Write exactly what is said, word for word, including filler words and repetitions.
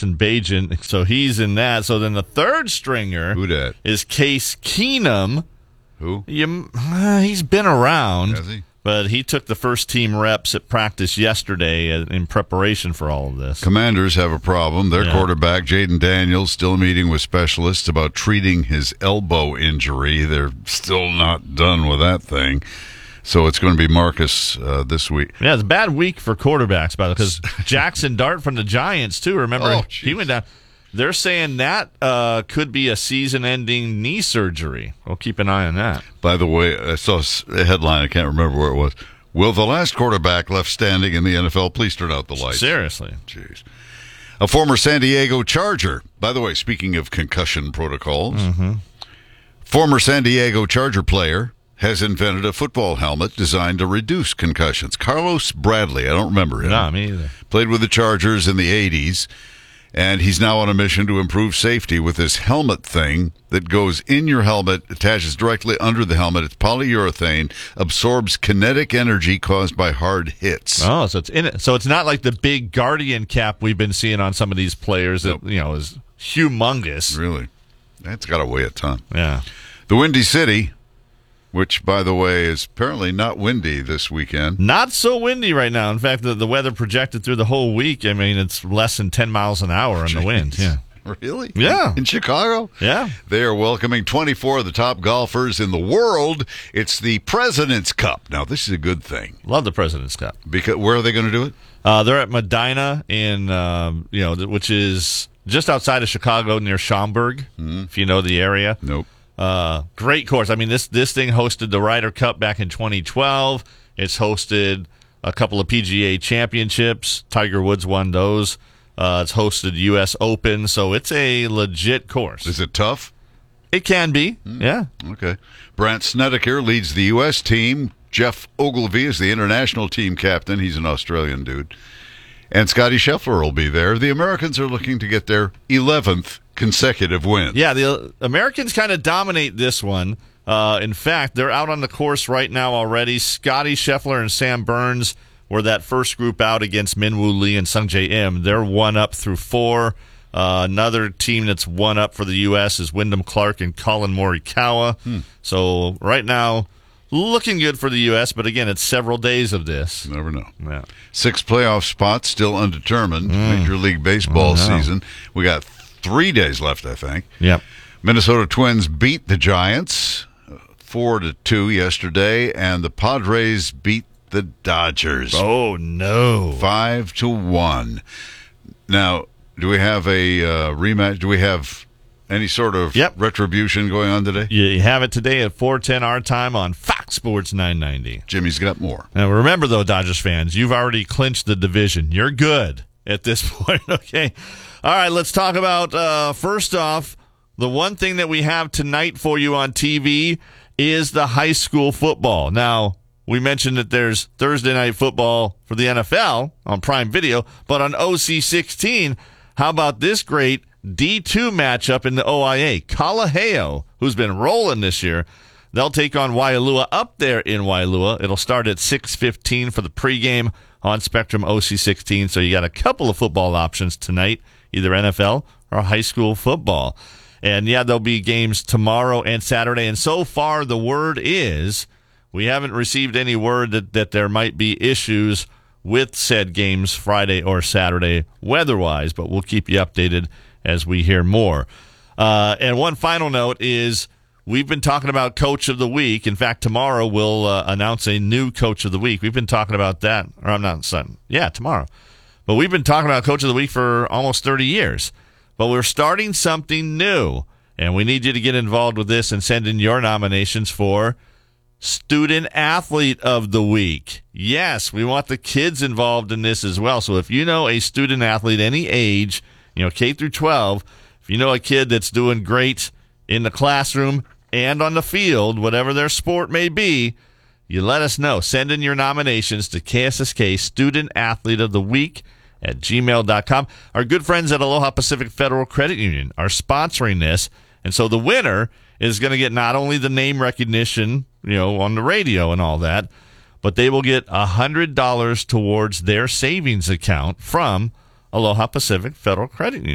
Jackson Bagent, so he's in that. So then the third stringer Who dat? is Case Keenum. Who? You, uh, he's been around. Has he? But he took the first team reps at practice yesterday in preparation for all of this. Commanders have a problem. Their Yeah. quarterback, Jaden Daniels, still meeting with specialists about treating his elbow injury. They're still not done with that thing. So it's going to be Marcus uh, this week. Yeah, it's a bad week for quarterbacks, by the way, because Jackson Dart from the Giants, too. Remember, Oh, he geez. went down. They're saying that uh, could be a season-ending knee surgery. We'll keep an eye on that. By the way, I saw a headline. I can't remember where it was. Will the last quarterback left standing in the N F L please turn out the lights? Seriously. Jeez. A former San Diego Charger. By the way, speaking of concussion protocols, Mm-hmm. former San Diego Charger player has invented a football helmet designed to reduce concussions. Carlos Bradley, I don't remember him. No, me either. Played with the Chargers in the eighties, and he's now on a mission to improve safety with this helmet thing that goes in your helmet, attaches directly under the helmet. It's polyurethane, absorbs kinetic energy caused by hard hits. Oh, so it's in it. So it's not like the big Guardian cap we've been seeing on some of these players that, Nope. you know, is humongous. Really? That's got to weigh a ton. Yeah. The Windy City, which, by the way, is apparently not windy this weekend. Not so windy right now. In fact, the, the weather projected through the whole week, I mean, it's less than ten miles an hour on the wind. Yeah. Really? Yeah. In Chicago? Yeah. They are welcoming twenty-four of the top golfers in the world. It's the President's Cup. Now, this is a good thing. Love the President's Cup. Because where are they going to do it? Uh, they're at Medina, in, um, you know, which is just outside of Chicago near Schaumburg, Mm-hmm. if you know the area. Nope. Uh, great course. I mean, this this thing hosted the Ryder Cup back in twenty twelve. It's hosted a couple of P G A championships. Tiger Woods won those. Uh, it's hosted U S Open, so it's a legit course. Is it tough? It can be, yeah. Okay. Brant Snedeker leads the U S team. Jeff Ogilvy is the international team captain. He's an Australian dude. And Scotty Scheffler will be there. The Americans are looking to get their eleventh consecutive win. Yeah, the Americans kind of dominate this one. Uh, in fact, they're out on the course right now already. Scotty Scheffler and Sam Burns were that first group out against Minwoo Lee and Sung Jae Im. They're one up through four. Uh, another team that's one up for the U S is Wyndham Clark and Colin Morikawa. Hmm. So right now, looking good for the U S, but again, it's several days of this. Never know. Yeah. Six playoff spots still undetermined. Major League Baseball Oh, no. season. We got three days left, I think. Yep. Minnesota Twins beat the Giants uh, four to two yesterday, and the Padres beat the Dodgers Oh, no. five to one. Now, do we have a uh, rematch? Do we have any sort of Yep. retribution going on today? You have it today at four ten our time on Fox Sports nine ninety. Jimmy's got more. Now, remember, though, Dodgers fans, you've already clinched the division. You're good at this point, okay? All right, let's talk about, uh, first off, the one thing that we have tonight for you on T V is the high school football. Now, we mentioned that there's Thursday night football for the N F L on Prime Video, but on O C sixteen, how about this great D two matchup in the O I A? Kalaheo, who's been rolling this year, they'll take on Waialua up there in Waialua. It'll start at six fifteen for the pregame on Spectrum O C sixteen. So you got a couple of football options tonight, either N F L or high school football. And, yeah, there'll be games tomorrow and Saturday. And so far, the word is we haven't received any word that, that there might be issues with said games Friday or Saturday weather-wise, but we'll keep you updated as we hear more. Uh, and one final note is we've been talking about Coach of the Week. In fact, tomorrow we'll uh, announce a new Coach of the Week. We've been talking about that. Or I'm not saying, yeah, tomorrow. But we've been talking about Coach of the Week for almost thirty years. But we're starting something new, and we need you to get involved with this and send in your nominations for Student Athlete of the Week. Yes, we want the kids involved in this as well. So if you know a student athlete, any age, you know, K through twelve, if you know a kid that's doing great in the classroom and on the field, whatever their sport may be, you let us know. Send in your nominations to K S S K Student Athlete of the Week at gmail dot com. Our good friends at Aloha Pacific Federal Credit Union are sponsoring this, and so the winner is going to get not only the name recognition, you know, on the radio and all that, but they will get one hundred dollars towards their savings account from Aloha Pacific Federal Credit Union.